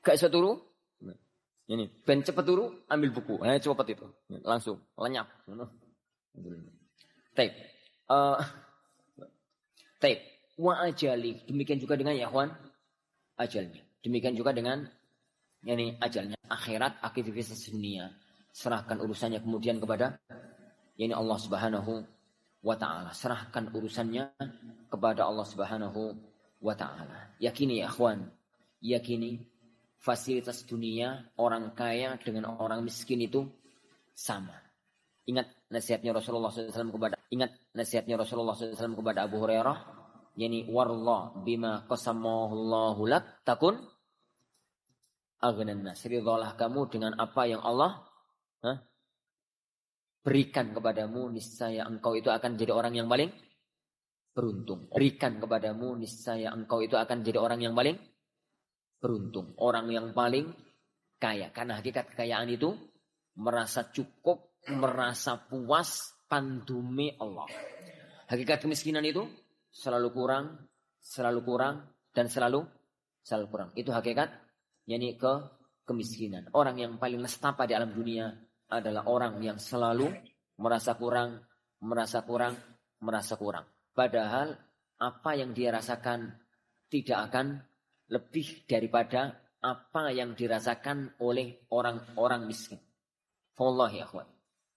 Gak bisa turu. Ini ben cepet turu, ambil buku. Cepet itu. Langsung lenyap. Tape. Tape. Wa ajali. Demikian juga dengan ya ikhwan, ajalnya. Demikian juga dengan ajalnya. Akhirat, aktivitas dunia. Serahkan urusannya kemudian kepada Allah Subhanahu wa ta'ala. Serahkan urusannya kepada Allah Subhanahu wa ta'ala. Yakini ya ikhwan. Yakini fasilitas dunia orang kaya dengan orang miskin itu sama. Ingat nasihatnya Rasulullah SAW kepada Abu Hurairah, warallah bima qasamahullahu lak takun aghnan nas. Ridhalah kamu dengan apa yang Allah berikan kepadamu, niscaya engkau itu akan jadi orang yang paling beruntung. Berikan kepadamu, niscaya engkau itu akan jadi orang yang paling beruntung, orang yang paling kaya. Karena hakikat kekayaan itu merasa cukup, merasa puas, pandume Allah. Hakikat kemiskinan itu selalu kurang, dan selalu kurang. Itu hakikat kemiskinan. Orang yang paling nestapa di alam dunia adalah orang yang selalu merasa kurang. Padahal apa yang dia rasakan tidak akan lebih daripada apa yang dirasakan oleh orang-orang miskin. Wallahi akhwan.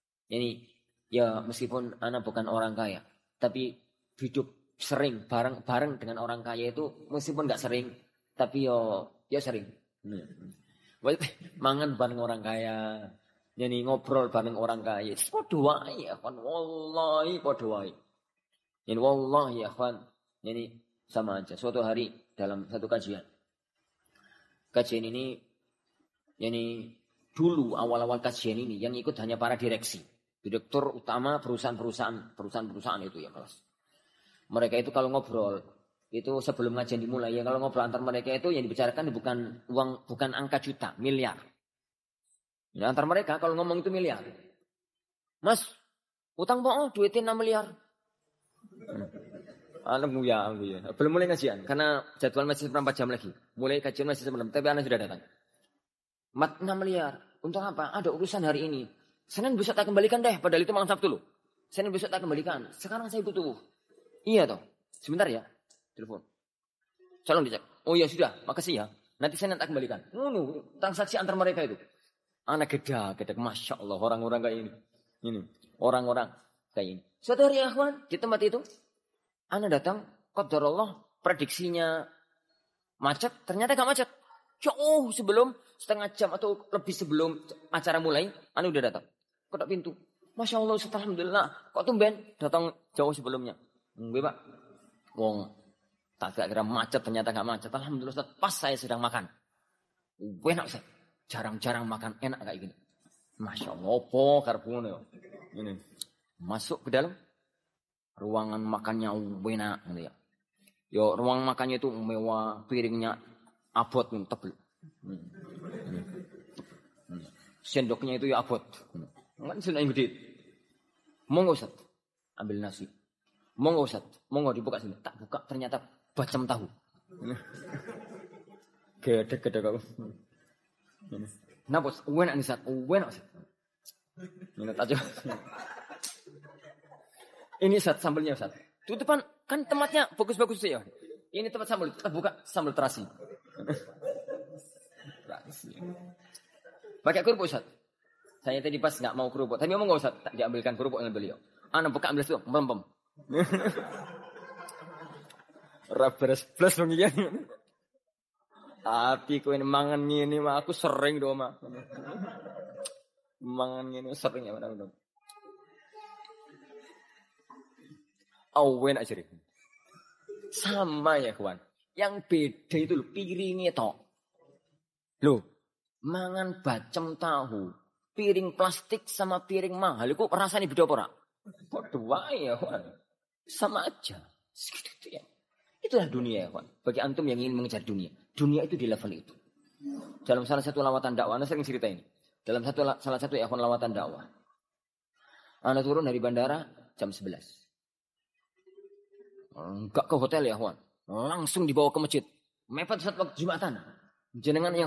Meskipun anak bukan orang kaya, tapi hidup sering bareng dengan orang kaya itu, meskipun gak sering, tapi sering. Mangan bareng orang kaya, ngobrol bareng orang kaya. Padha wae akhwan, wallahi padha wae. Wallahi akhwan, sama aja. Suatu hari dalam satu kajian ini, dulu awal-awal kajian ini yang ikut hanya para direktur utama perusahaan itu ya kelas. Mereka itu kalau ngobrol itu sebelum kajian dimulai, kalau ngobrol antar mereka itu yang dibicarakan bukan uang, bukan angka juta, miliar. Antar mereka kalau ngomong itu miliar. Mas, utang bohong duitin 6 miliar. Alhamdulillah. Belum mulai kajian karena jadwal masih 4 jam lagi. Mulai kajian masih sebelum, tapi anak sudah datang. 6 miliar. Untuk apa? Ada urusan hari ini. Senin besok tak kembalikan deh. Padahal itu malam Sabtu loh. Senin besok tak kembalikan. Sekarang saya butuh. Iya toh. Sebentar ya. Telepon. Tolong dicek. Oh ya sudah. Makasih ya. Nanti Senin tak kembalikan. Transaksi antar mereka itu. Anak gede. Masya Allah. Orang-orang kayak ini. Orang-orang kayak ini. Suatu hari akhwan. Di tempat itu. Anak datang, qadarullah, prediksinya macet, ternyata gak macet. Jauh sebelum, setengah jam atau lebih sebelum acara mulai, anak udah datang. Ketok pintu. Masya Allah, alhamdulillah. Kok tumben datang jauh sebelumnya? Enggak, Pak. Wong, tak kira macet, ternyata gak macet. Alhamdulillah, Ustaz, pas saya sedang makan. Enak, Ustaz. Jarang-jarang makan enak kayak gini. Masya Allah, apa karbono ini. Masuk ke dalam. Ruangan makannya enak gitu ya. Ruang makannya itu mewah, piringnya abot tebel. Sendoknya itu ya abot. Kan sendok yang gede. Monggo Ustaz, ambil nasi. Monggo Ustaz, monggo dibuka sini. Tak buka ternyata bacem tahu. Gede-gede kok. Napa enak nih Ustaz? Enak Ustaz. Minat aja. Ini Ustaz, sambelnya Ustaz. Itu depan kan tempatnya bagus-bagus sih ya. Ini tempat sambel, kita buka sambel terasi. Pakai kerupuk Ustaz. Saya tadi pas enggak mau kerupuk, tapi ngomong enggak Ustaz, tak diambilkan kerupuk dengan beliau. Anak buka ambil itu, mempem. Rabres-bres dong ya. Tapi kowe mangan ngene mah aku sering do mah. Mangan ngene sering ya padahal. Awen aja deh. Sama ya kawan. Yang beda itu loh, piringnya tok. Loh, mangan bacem tahu. Piring plastik sama piring mahal. Itu rasanya beda apa ora? Padha wae ya kawan. Sama aja. Segitu ya. Itulah dunia ya kawan. Bagi antum yang ingin mengejar dunia. Dunia itu di level itu. Dalam salah satu lawatan dakwah, Anda sering cerita ini. Dalam salah satu ikhwan lawatan dakwah. Anda turun dari bandara jam 11. Enggak ke hotel ya, Wan. Langsung dibawa ke masjid. Mepet saat waktu Jumatan. Jenengan yang